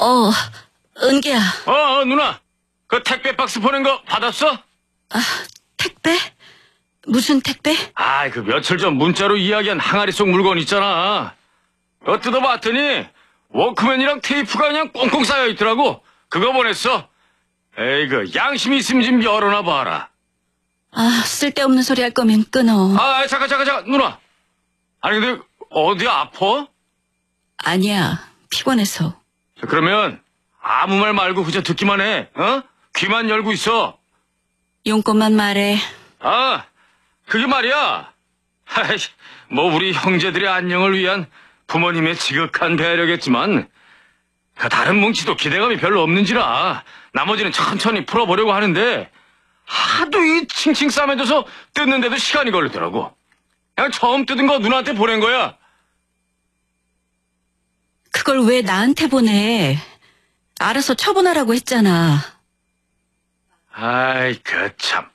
은기야. 누나. 그 택배 박스 보낸 거 받았어? 택배? 무슨 택배? 그 며칠 전 문자로 이야기한 항아리 속 물건 있잖아. 그거 뜯어봤더니 워크맨이랑 테이프가 그냥 꽁꽁 쌓여 있더라고. 그거 보냈어. 에이그 양심이 있으면 좀 열어놔 봐라. 쓸데없는 소리 할 거면 끊어. 잠깐 누나. 아니 근데 어디 아파? 아니야, 피곤해서. 그러면 아무 말 말고 그저 듣기만 해. 귀만 열고 있어. 용건만 말해. 그게 말이야. 뭐 우리 형제들의 안녕을 위한 부모님의 지극한 배려겠지만 그 다른 뭉치도 기대감이 별로 없는지라 나머지는 천천히 풀어보려고 하는데 하도 이 칭칭 싸매져서 뜯는데도 시간이 걸리더라고. 그냥 처음 뜯은 거 누나한테 보낸 거야. 그걸 왜 나한테 보내? 알아서 처분하라고 했잖아. 그 참.